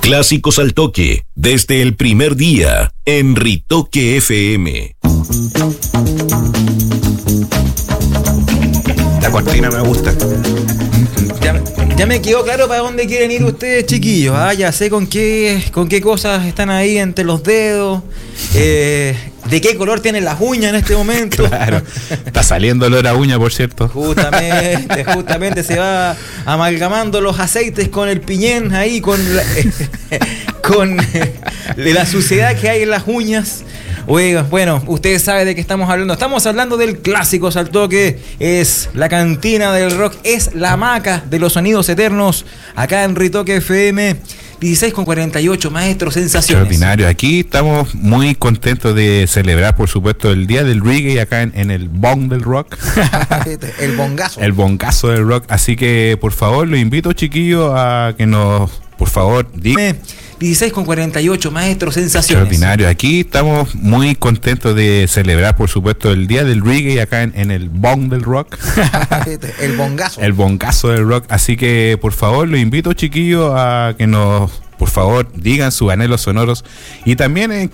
Clásicos al toque, desde el primer día, en Ritoque FM. La cortina me gusta. Ya me quedó claro para dónde quieren ir ustedes, chiquillos. Ya sé con qué cosas están ahí entre los dedos. ¿De qué color tienen las uñas en este momento? Claro, está saliendo olor a uña, por cierto. Justamente se va amalgamando los aceites con el piñén ahí, con la suciedad que hay en las uñas. Oiga, bueno, ustedes saben de qué estamos hablando. Estamos hablando del Clásicos al Toque. Es la cantina del rock, es la hamaca de los sonidos eternos. Acá en Ritoque FM, 16:48, maestro, sensaciones. Extraordinario. Aquí estamos muy contentos de celebrar, por supuesto, el Día del Reggae acá en el Bong del Rock. El bongazo. El bongazo del rock. Así que, por favor, los invito, chiquillos, a que nos, por favor, digan. 16:48, maestro, sensaciones. Extraordinario. Aquí estamos muy contentos de celebrar, por supuesto, el Día del Reggae acá en el Bong del Rock. El bongazo. El bongazo del rock. Así que, por favor, los invito, chiquillos, a que nos, por favor, digan sus anhelos sonoros. Y también